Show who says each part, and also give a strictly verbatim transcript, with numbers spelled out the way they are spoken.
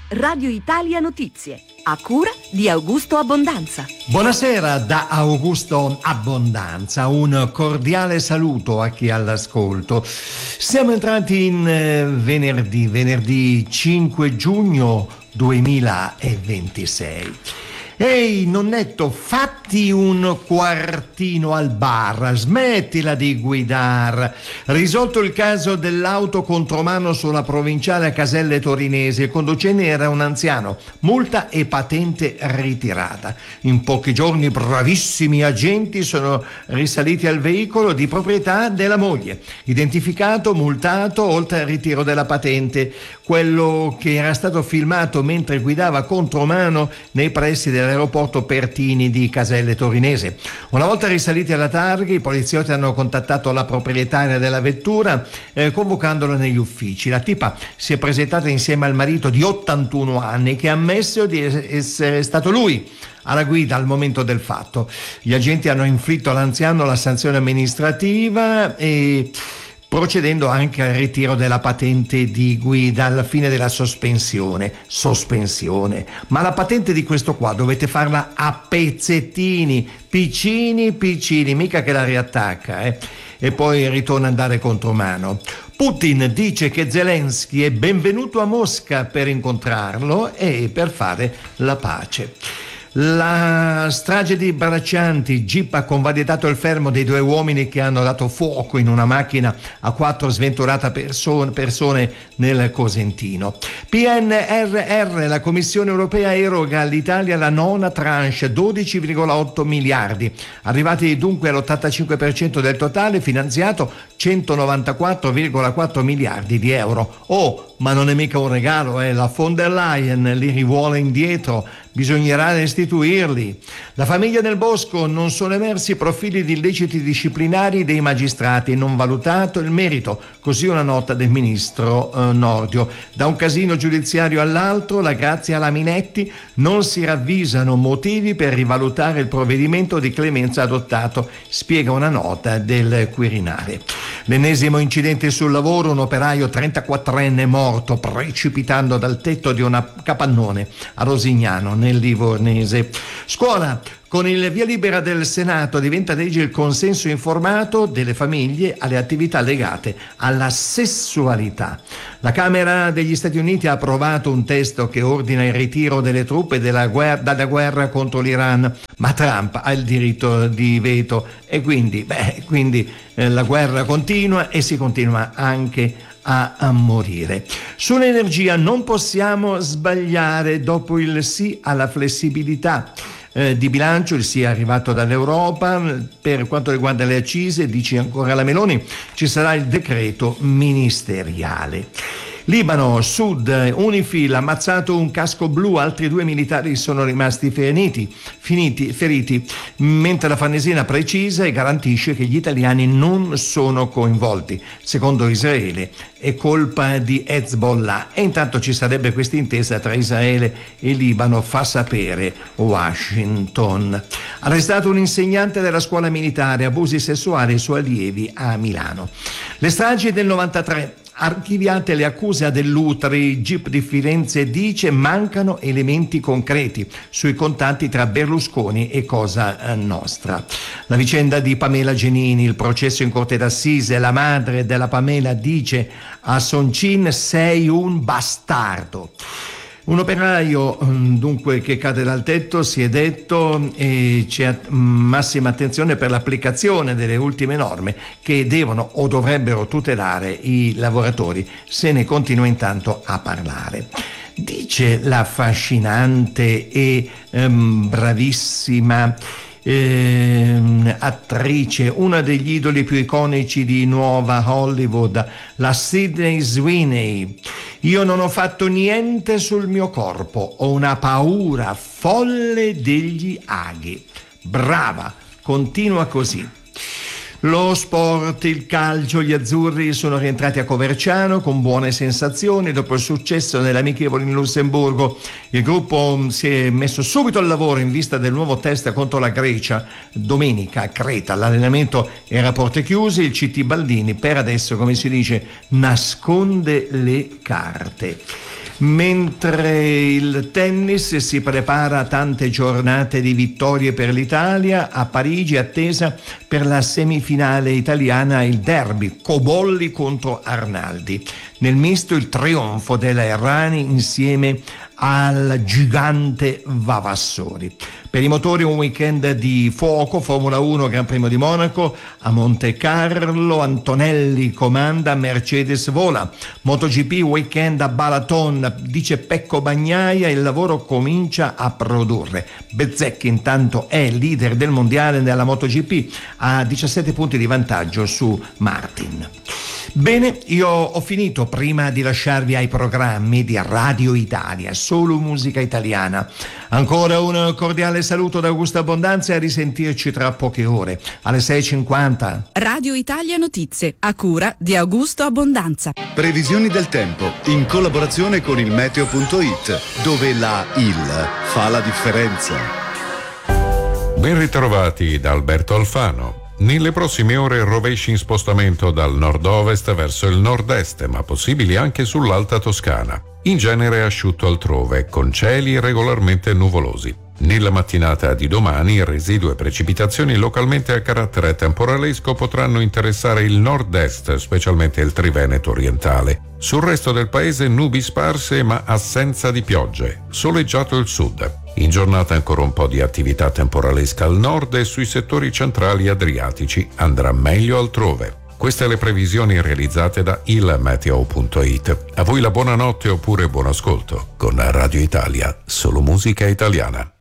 Speaker 1: Radio Italia Notizie, a cura di Augusto Abbondanza.
Speaker 2: Buonasera da Augusto Abbondanza, un cordiale saluto a chi è all'ascolto. Siamo entrati in eh, venerdì, venerdì cinque giugno duemilaventisei. Ehi nonnetto, fatti un quartino al bar, smettila di guidare. Risolto il caso dell'auto contromano sulla provinciale a Caselle Torinese, il conducente era un anziano, multa e patente ritirata. In pochi giorni bravissimi agenti sono risaliti al veicolo di proprietà della moglie, identificato, multato, oltre al ritiro della patente, quello che era stato filmato mentre guidava contromano nei pressi dell'aeroporto Pertini di Caselle Torinese. Una volta risaliti alla targa, i poliziotti hanno contattato la proprietaria della vettura eh, convocandola negli uffici. La tipa si è presentata insieme al marito di ottantuno anni che ha ammesso di essere stato lui alla guida al momento del fatto. Gli agenti hanno inflitto all'anziano la sanzione amministrativa e procedendo anche al ritiro della patente di guida alla fine della sospensione. Sospensione. Ma la patente di questo qua dovete farla a pezzettini, piccini piccini, mica che la riattacca, eh. E poi ritorna ad andare contromano. Putin dice che Zelensky è benvenuto a Mosca per incontrarlo e per fare la pace. La strage di Braccianti, Jeep ha convalidato il fermo dei due uomini che hanno dato fuoco in una macchina a quattro sventurate persone, persone nel Cosentino. P N R R, la Commissione Europea eroga all'Italia la nona tranche, dodici virgola otto miliardi, arrivati dunque all'ottantacinque per cento del totale, finanziato centonovantaquattro virgola quattro miliardi di euro. Oh, ma non è mica un regalo, eh? La von der Leyen li rivuole indietro, bisognerà restituirli. La famiglia del Bosco, non sono emersi profili di illeciti disciplinari dei magistrati, non valutato il merito, così una nota del ministro eh, Nordio. Da un casino giudiziario all'altro, la Grazia Laminetti, non si ravvisano motivi per rivalutare il provvedimento di clemenza adottato, spiega una nota del Quirinale. L'ennesimo incidente sul lavoro, un operaio trentaquattrenne morto precipitando dal tetto di una capannone a Rosignano nel Livornese. Scuola, con il via libera del Senato diventa legge il consenso informato delle famiglie alle attività legate alla sessualità. La Camera degli Stati Uniti ha approvato un testo che ordina il ritiro delle truppe della guerra, dalla guerra contro l'Iran, ma Trump ha il diritto di veto e quindi, beh, quindi eh, la guerra continua e si continua anche a, a morire. Sull'energia non possiamo sbagliare, dopo il sì alla flessibilità Eh, di bilancio, il sì è arrivato dall'Europa. Per quanto riguarda le accise, dice ancora la Meloni, ci sarà il decreto ministeriale. Libano, Sud, Unifil, ammazzato un casco blu, altri due militari sono rimasti feriti, finiti, feriti, mentre la Farnesina precisa e garantisce che gli italiani non sono coinvolti. Secondo Israele è colpa di Hezbollah e intanto ci sarebbe questa intesa tra Israele e Libano, fa sapere Washington. Arrestato un insegnante della scuola militare, abusi sessuali ai suoi allievi a Milano. Le stragi del novantatré. Archiviate le accuse a Dell'Utri, Gip di Firenze dice mancano elementi concreti sui contatti tra Berlusconi e Cosa Nostra. La vicenda di Pamela Genini, il processo in corte d'assise, la madre della Pamela dice a Soncin sei un bastardo. Un operaio dunque che cade dal tetto, si è detto, e c'è massima attenzione per l'applicazione delle ultime norme che devono o dovrebbero tutelare i lavoratori. Se ne continua intanto a parlare. Dice la affascinante e ehm, bravissima Eh, attrice, una degli idoli più iconici di nuova Hollywood, la Sydney Sweeney: io non ho fatto niente sul mio corpo, ho una paura folle degli aghi. Brava, continua così. Lo sport, il calcio, gli azzurri sono rientrati a Coverciano con buone sensazioni dopo il successo nelle amichevoli in Lussemburgo. Il gruppo si è messo subito al lavoro in vista del nuovo test contro la Grecia domenica a Creta. L'allenamento era a porte chiuse, il C T Baldini per adesso, come si dice, nasconde le carte. Mentre il tennis si prepara a tante giornate di vittorie per l'Italia, a Parigi attesa per la semifinale italiana il derby Cobolli contro Arnaldi. Nel misto il trionfo della Errani insieme al gigante Vavassori. Per i motori un weekend di fuoco, Formula uno Gran Premio di Monaco, a Monte Carlo Antonelli comanda, Mercedes vola. MotoGP weekend a Balaton, dice Pecco Bagnaia, il lavoro comincia a produrre. Bezzecchi intanto è leader del mondiale nella MotoGP, a diciassette punti di vantaggio su Martin. Bene, io ho finito. Prima di lasciarvi ai programmi di Radio Italia, solo musica italiana. Ancora un cordiale saluto da Augusto Abbondanza e a risentirci tra poche ore, alle sei e cinquanta.
Speaker 1: Radio Italia Notizie, a cura di Augusto Abbondanza.
Speaker 3: Previsioni del tempo, in collaborazione con il meteo punto it, dove la I L fa la differenza.
Speaker 4: Ben ritrovati da Alberto Alfano. Nelle prossime ore rovesci in spostamento dal nord-ovest verso il nord-est, ma possibili anche sull'Alta Toscana. In genere asciutto altrove, con cieli regolarmente nuvolosi. Nella mattinata di domani residue precipitazioni localmente a carattere temporalesco potranno interessare il nord-est, specialmente il Triveneto orientale. Sul resto del paese nubi sparse ma assenza di piogge, soleggiato il sud. In giornata ancora un po' di attività temporalesca al nord e sui settori centrali adriatici, andrà meglio altrove. Queste le previsioni realizzate da il meteo punto it. A voi la buonanotte oppure buon ascolto con Radio Italia, solo musica italiana.